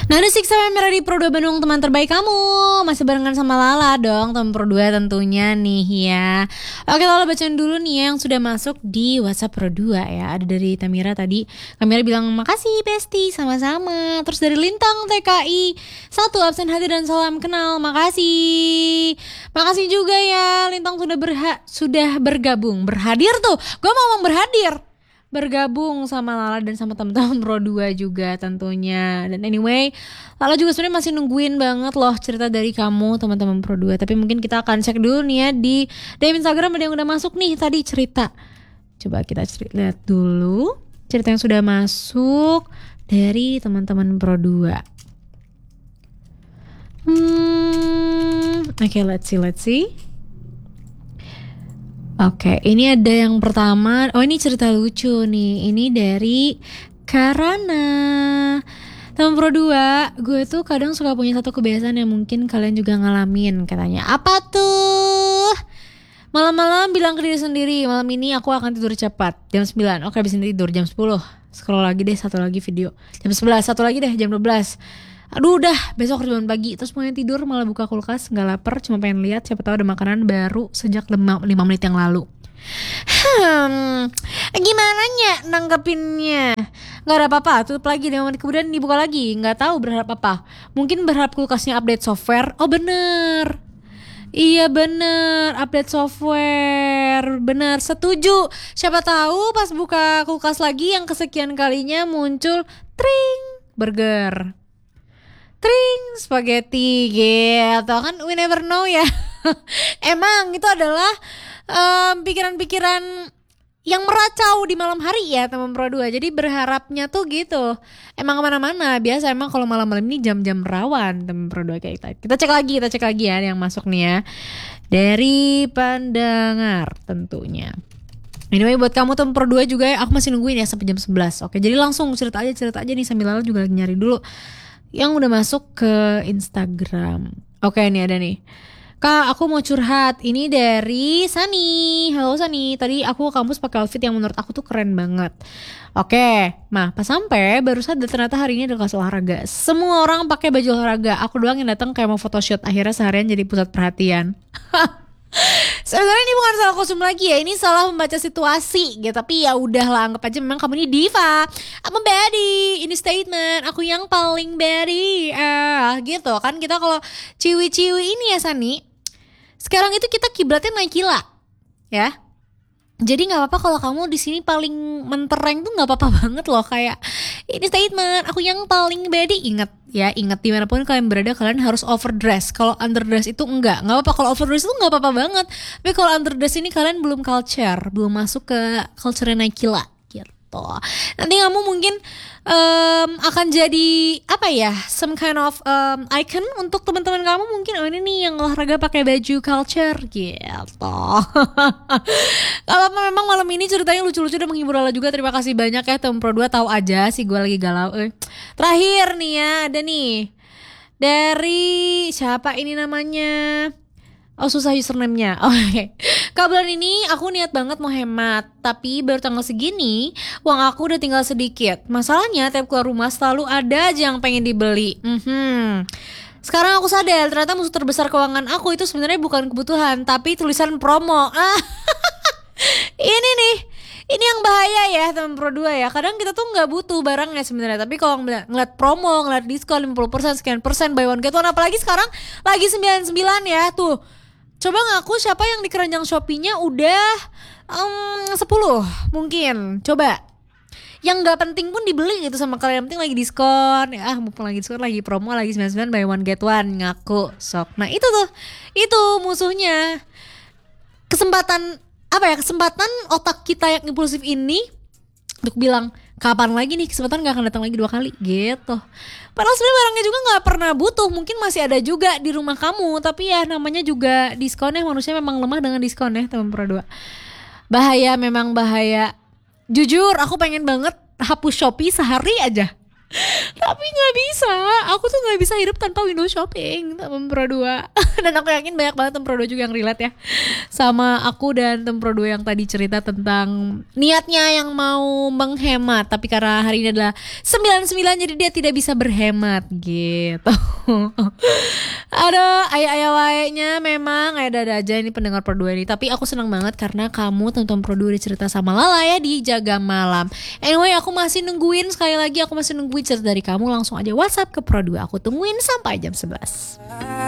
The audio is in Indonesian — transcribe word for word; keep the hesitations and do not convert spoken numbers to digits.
Nah, ada Six Seven Meradi Pro dua Bandung, teman terbaik kamu. Masih barengan sama Lala dong, teman Pro dua tentunya nih ya. Oke, Lala bacain dulu nih ya yang sudah masuk di WhatsApp Pro dua ya. Ada dari Tamira tadi. Tamira bilang makasih Besti, sama-sama. Terus dari Lintang T K I satu, absen hati dan salam kenal. Makasih. Makasih juga ya Lintang sudah berha sudah bergabung, berhadir tuh. Gue mau ngomong berhadir. Bergabung sama Lala dan sama teman-teman Pro dua juga tentunya. Dan anyway, Lala juga sebenarnya masih nungguin banget loh cerita dari kamu teman-teman Pro dua. Tapi mungkin kita akan cek dulu nih ya di D M Instagram ada yang udah masuk nih tadi cerita. Coba kita cerita, lihat dulu cerita yang sudah masuk dari teman-teman Pro dua. Hmm, oke, okay, let's see, let's see. Oke, ini ada yang pertama. Oh, ini cerita lucu nih. Ini dari Karana. Teman Pro dua, gue tuh kadang suka punya satu kebiasaan yang mungkin kalian juga ngalamin. Katanya, apa tuh? Malam-malam bilang ke diri sendiri, malam ini aku akan tidur cepat. Jam sembilan, oke habis ini tidur jam sepuluh. Scroll lagi deh, satu lagi video. Jam sebelas, satu lagi deh, jam dua belas. Aduh udah, besok harus bangun pagi. Terus pengen tidur malah buka kulkas, gak lapar, cuma pengen lihat siapa tahu ada makanan baru sejak lima menit yang lalu. Hmm, gimana nya nanggepinnya? Gak ada apa-apa, tutup lagi lima menit kemudian dibuka lagi. Gak tahu berharap apa. Mungkin berharap kulkasnya update software. Oh bener, iya bener, update software. Bener, setuju. Siapa tahu pas buka kulkas lagi yang kesekian kalinya muncul tring, burger, tring, spaghetti gitu kan, we never know ya. Emang itu adalah um, pikiran-pikiran yang meracau di malam hari ya teman Pro dua. Jadi berharapnya tuh gitu emang kemana-mana. Biasa emang kalau malam-malam ini jam-jam rawan teman Pro dua kayak kita. Kita cek lagi, kita cek lagi ya yang masuk nih ya dari pendengar tentunya. Anyway buat kamu teman Pro dua juga ya, aku masih nungguin ya sampai jam sebelas. Oke, jadi langsung cerita aja cerita aja nih sambil Lala juga lagi nyari dulu yang udah masuk ke Instagram. Oke, ini ada nih. Kak, aku mau curhat. Ini dari Sani. Halo Sani. Tadi aku ke kampus pakai outfit yang menurut aku tuh keren banget. Oke, nah pas sampai baru sadar ternyata hari ini ada kelas olahraga. Semua orang pakai baju olahraga. Aku doang yang datang kayak mau photoshoot. Akhirnya seharian jadi pusat perhatian. Sebenarnya ini bukan salah kostum lagi ya, ini salah membaca situasi gitu. Tapi ya udahlah, anggap aja memang kamu ini diva. I'm a baddie, ini statement aku yang paling baddie ah, gitu kan. Kita kalau ciwi-ciwi ini ya Sani, sekarang itu kita kiblatnya Naikila ya. Jadi nggak apa-apa kalau kamu di sini paling mentereng tuh nggak apa-apa banget loh. Kayak ini statement aku yang paling baddie. Ingat ya, ingat dimanapun kalian berada kalian harus overdress. Kalau underdress itu enggak, nggak apa-apa. Kalau overdress itu nggak apa-apa banget. Tapi kalau underdress ini kalian belum culture, belum masuk ke culture Naikila gitu. Nanti kamu mungkin um, akan jadi apa ya, some kind of um, icon untuk teman-teman kamu. Mungkin oh ini nih yang olahraga pakai baju culture gitu. Kalau memang malam ini ceritanya lucu-lucu dan menghibur Lala juga. Terima kasih banyak ya teman Pro dua, tahu aja sih gue lagi galau. Eh. Terakhir nih ya, ada nih dari siapa ini namanya? Oh susah username-nya. Oke. Okay. Kak, bulan ini aku niat banget mau hemat, tapi baru tanggal segini uang aku udah tinggal sedikit. Masalahnya tiap keluar rumah selalu ada aja yang pengen dibeli. Mm-hmm. Sekarang aku sadar ternyata musuh terbesar keuangan aku itu sebenarnya bukan kebutuhan, tapi tulisan promo. Ah. Ini nih, ini yang bahaya ya teman Pro dua ya. Kadang kita tuh nggak butuh barangnya sebenarnya, tapi kalau ngeliat, ngeliat promo, ngeliat diskon lima puluh persen, sekian persen, buy one get one, apalagi sekarang lagi sembilan puluh sembilan ya tuh. Coba ngaku siapa yang di keranjang Shopee-nya udah um, sepuluh mungkin. Coba yang nggak penting pun dibeli gitu sama kalian, yang penting lagi diskon ya. Ah mumpung lagi diskon, lagi promo, lagi sembilan puluh sembilan buy one get one, ngaku sok. Nah itu tuh, itu musuhnya. Kesempatan apa ya, kesempatan otak kita yang impulsif ini untuk bilang kapan lagi nih kesempatan, gak akan datang lagi dua kali gitu. Padahal sebenarnya barangnya juga gak pernah butuh, mungkin masih ada juga di rumah kamu, tapi ya namanya juga diskon ya, manusia memang lemah dengan diskon ya teman Pro dua. Bahaya, memang bahaya. Jujur aku pengen banget hapus Shopee sehari aja. Tapi gak bisa, aku tuh gak bisa hidup tanpa window shopping Tempro dua. Dan aku yakin banyak banget Tempro dua juga yang relate ya sama aku dan Tempro dua yang tadi cerita tentang niatnya yang mau menghemat, tapi karena hari ini adalah sembilan puluh sembilan jadi dia tidak bisa berhemat gitu. Aduh, ayah-ayah waeknya memang ada-ada aja ini pendengar Pro dua ini. Tapi aku senang banget karena kamu tonton Pro dua cerita sama Lala ya di Jaga Malam. Anyway, aku masih nungguin, sekali lagi aku masih nungguin cerita dari kamu. Langsung aja WhatsApp ke Pro dua. Aku tungguin sampai jam sebelas.